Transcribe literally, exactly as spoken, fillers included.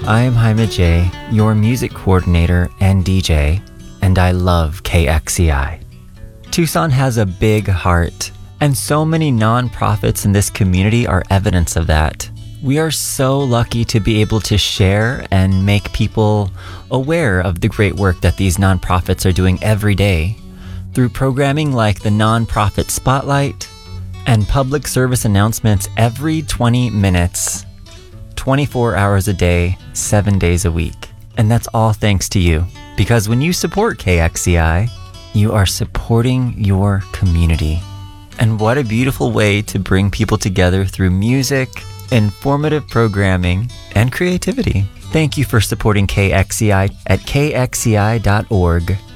I'm Jaime J, your music coordinator and D J, and I love K X C I. Tucson has a big heart, and so many nonprofits in this community are evidence of that. We are so lucky to be able to share and make people aware of the great work that these nonprofits are doing every day through programming like the Nonprofit Spotlight and public service announcements every twenty minutes, twenty-four hours a day, seven days a week. And that's all thanks to you, because when you support K X C I, you are supporting your community. And what a beautiful way to bring people together through music, informative programming, and creativity. Thank you for supporting K X C I at K X C I dot org.